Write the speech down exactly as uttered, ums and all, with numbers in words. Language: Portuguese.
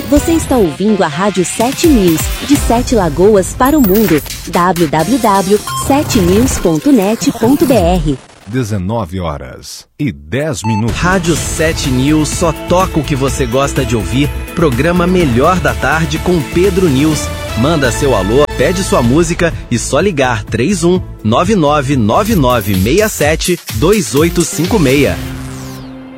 Você está ouvindo a Rádio sete News, de Sete Lagoas para o mundo. w w w ponto sete news ponto net ponto b r. dezenove horas e dez minutos. Rádio sete News só toca o que você gosta de ouvir. Programa Melhor da Tarde com Pedro News. Manda seu alô, pede sua música e só ligar três um nove nove nove nove seis sete dois oito cinco seis.